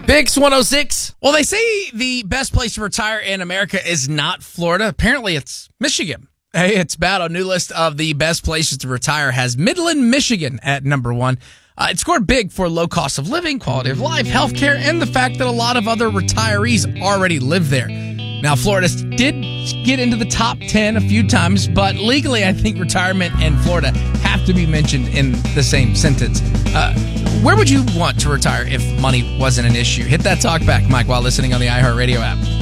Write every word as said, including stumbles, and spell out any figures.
Bix one oh six. Well, they say the best place to retire in America is not Florida. Apparently, it's Michigan. Hey, it's bad. A new list of the best places to retire has Midland, Michigan at number one. Uh, it scored big for low cost of living, quality of life, healthcare, and the fact that a lot of other retirees already live there. Now, Florida did get into the top ten a few times, but legally, I think retirement and Florida have to be mentioned in the same sentence. Uh, where would you want to retire if money wasn't an issue? Hit that talk back, Mike, while listening on the iHeartRadio app.